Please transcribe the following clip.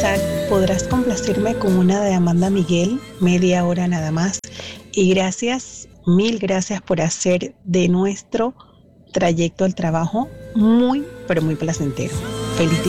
finalizar, ¿podrás complacerme con una de Amanda Miguel, media hora nada más? Y gracias, mil gracias por hacer de nuestro trayecto al trabajo muy, pero muy placentero. Feliz día.